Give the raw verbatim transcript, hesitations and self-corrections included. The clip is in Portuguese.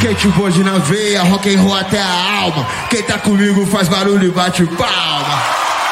Skateboard na veia, rock and roll até a alma. Quem tá comigo faz barulho e bate palma.